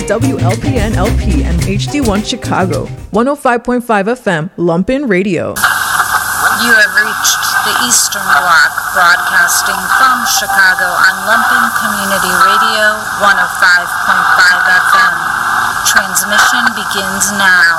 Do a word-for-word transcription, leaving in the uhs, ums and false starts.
W L P N L P and H D one Chicago, one oh five point five F M, Lumpen Radio. You have reached the Eastern Bloc, broadcasting from Chicago on Lumpen Community Radio, one oh five point five F M. Transmission begins now.